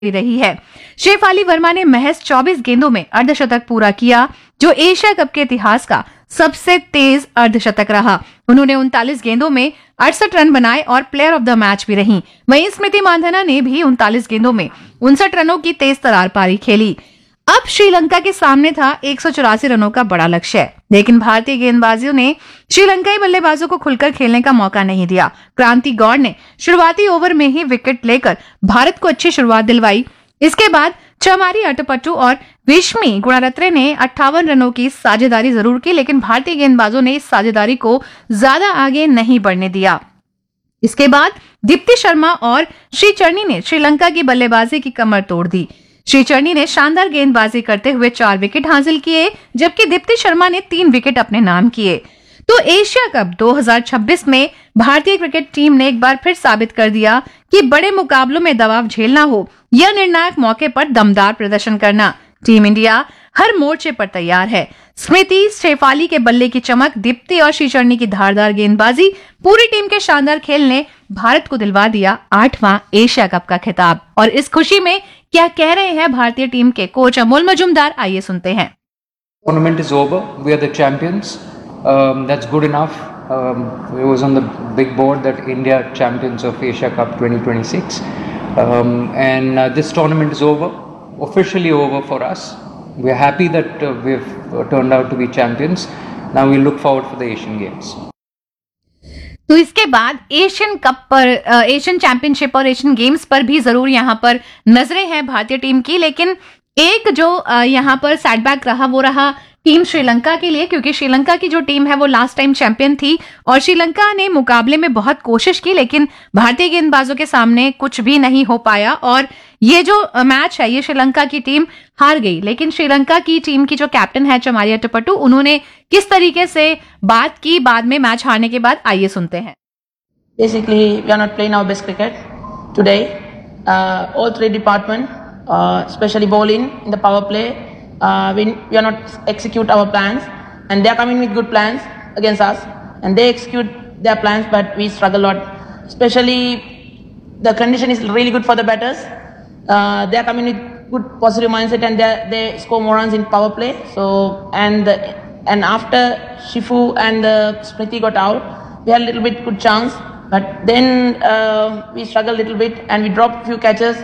रही है। शेफाली वर्मा ने महज 24 गेंदों में अर्धशतक पूरा किया, जो एशिया कप के इतिहास का सबसे तेज अर्धशतक रहा। उन्होंने 39 गेंदों में 68 रन बनाए और प्लेयर ऑफ द मैच भी रहीं। वहीं स्मृति मांधाना ने भी 39 गेंदों में 59 रनों की तेज तरार पारी खेली। अब श्रीलंका के सामने था 184 रनों का बड़ा लक्ष्य, लेकिन भारतीय गेंदबाजों ने श्रीलंकाई बल्लेबाजों को खुलकर खेलने का मौका नहीं दिया। क्रांति गौड़ ने शुरुआती ओवर में ही विकेट लेकर भारत को अच्छी शुरुआत दिलवाई। इसके बाद चमारी अटपट्टू और विश्मी गुणारत्रे ने 58 रनों की साझेदारी जरूर की, लेकिन भारतीय गेंदबाजों ने इस साझेदारी को ज्यादा आगे नहीं बढ़ने दिया। इसके बाद दीप्ति शर्मा और श्रीचरणी ने श्रीलंका की बल्लेबाजी की कमर तोड़ दी। श्रीचरणी ने शानदार गेंदबाजी करते हुए 4 विकेट हासिल किए, जबकि दीप्ति शर्मा ने 3 विकेट अपने नाम किए। तो एशिया कप 2026 में भारतीय क्रिकेट टीम ने एक बार फिर साबित कर दिया कि बड़े मुकाबलों में दबाव झेलना हो या निर्णायक मौके पर दमदार प्रदर्शन करना, टीम इंडिया हर मोर्चे पर तैयार है। स्मृति, शेफाली के बल्ले की चमक, दीप्ति और श्रीचरणी की धारदार गेंदबाजी, पूरी टीम के शानदार खेल ने भारत को दिलवा दिया 8वां एशिया कप का खिताब। और इस खुशी में क्या कह रहे हैं भारतीय टीम के कोच अमोल मजूमदार, आइए सुनते हैं। Tournament is over. We are the champions. That's good enough. It was on the big board that India champions of Asia Cup 2026. And this tournament is over, officially over for us. We are happy that we've turned out to be champions. Now we look forward for the Asian Games. तो इसके बाद Asian cup पर, Asian championship और Asian games पर भी जरूर यहाँ पर नजरें हैं भारतीय टीम की, लेकिन एक जो यहाँ पर सेटबैक रहा वो रहा टीम श्रीलंका के लिए, क्योंकि श्रीलंका की जो टीम है वो लास्ट टाइम चैंपियन थी और श्रीलंका ने मुकाबले में बहुत कोशिश की, लेकिन भारतीय गेंदबाजों के सामने कुछ भी नहीं हो पाया और ये जो मैच है ये श्रीलंका की टीम हार गई। लेकिन श्रीलंका की टीम की जो कैप्टन है चमारी अटपट्टू, उन्होंने किस तरीके से बात की बाद में मैच हारने के बाद, आइए सुनते हैं। Basically, we are not playing our best cricket today. All 3 departments, especially bowling in the power play, we are not execute our plans, and they are coming with good plans against us, and they execute their plans, but we struggle a lot. Especially, the condition is really good for the batters. They are coming with good positive mindset, and they score more runs in power play. So and after Shifu and Smriti got out, we had a little bit good chance, but then we struggled a little bit and we dropped a few catches.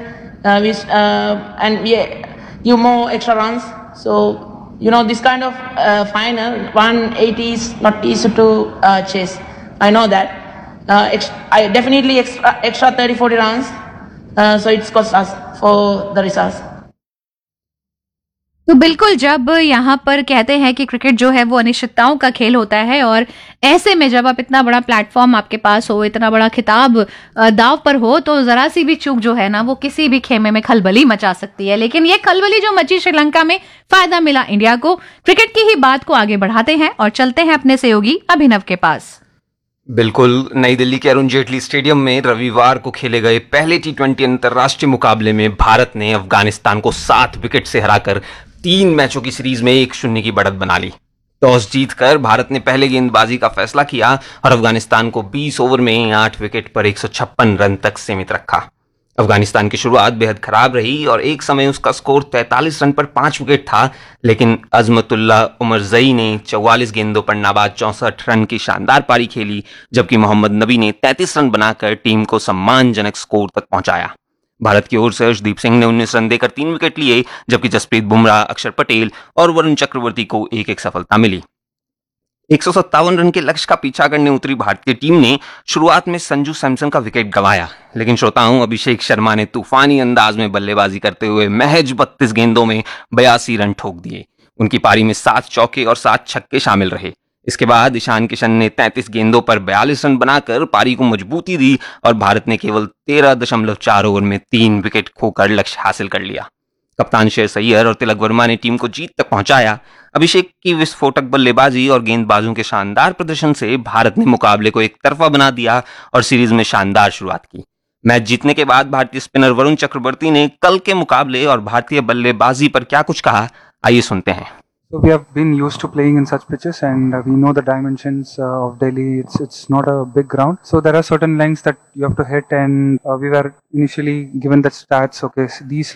And we give more extra runs. So you know, this kind of final 180 is not easy to chase. I know that. I definitely extra 30-40 runs. So it's cost us for the results. तो बिल्कुल, जब यहाँ पर कहते हैं कि cricket जो है वो अनिश्चितताओं का खेल होता है और ऐसे में जब आप इतना बड़ा प्लेटफॉर्म आपके पास हो, इतना बड़ा खिताब दाव पर हो, तो जरा सी भी चूक जो है ना वो किसी भी खेमे में खलबली मचा सकती है। लेकिन ये खलबली जो मची श्रीलंका में, फायदा मिला इंडिया को। क्रिकेट की ही बात को आगे बढ़ाते हैं और चलते हैं अपने सहयोगी अभिनव के पास। बिल्कुल, नई दिल्ली के अरुण जेटली स्टेडियम में रविवार को खेले गए पहले T20 अंतर्राष्ट्रीय मुकाबले में भारत ने अफगानिस्तान को 7 विकेट से हराकर 3 मैचों की सीरीज में 1-0 की बढ़त बना ली। टॉस जीतकर भारत ने पहले गेंदबाजी का फैसला किया और अफगानिस्तान को 20 ओवर में 8 विकेट पर 156 रन तक सीमित रखा। अफगानिस्तान की शुरुआत बेहद खराब रही और एक समय उसका स्कोर 43 रन पर 5 विकेट था, लेकिन अजमतुल्लाह उमरजई ने 44 गेंदों पर नाबाद 64 रन की शानदार पारी खेली, जबकि मोहम्मद नबी ने 33 रन बनाकर टीम को सम्मानजनक स्कोर तक पहुंचाया। भारत की ओर से अर्शदीप सिंह ने 19 रन देकर 3 विकेट लिए, जबकि जसप्रीत बुमराह, अक्षर पटेल और वरुण चक्रवर्ती को एक सफलता मिली। 157 रन के लक्ष्य का पीछा करने उतरी भारतीय टीम ने शुरुआत में संजू सैमसन का विकेट गंवाया, लेकिन श्रोताओं, अभिषेक शर्मा ने तूफानी अंदाज में बल्लेबाजी करते हुए महज 32 गेंदों में 82 रन ठोक दिए। उनकी पारी में 7 चौके और 7 छक्के शामिल रहे। इसके बाद ईशान किशन ने 33 गेंदों पर 42 रन बनाकर पारी को मजबूती दी और भारत ने केवल 13.4 ओवर में 3 विकेट खोकर लक्ष्य हासिल कर लिया। कप्तान श्रेयस अय्यर और तिलक वर्मा ने टीम को जीत तक पहुंचाया। अभिषेक की विस्फोटक बल्लेबाजी और गेंदबाजों के शानदार प्रदर्शन से भारत ने मुकाबले को एक तरफा बना दिया और सीरीज में शानदार शुरुआत की। मैच जीतने के बाद भारतीय स्पिनर वरुण चक्रवर्ती ने कल के मुकाबले और भारतीय बल्लेबाजी पर क्या कुछ कहा, आइए सुनते हैं। So we have been used to playing in such pitches, and we know the dimensions of Delhi. It's not a big ground, so there are certain lengths that you have to hit, and we were initially given the stats. Okay, so these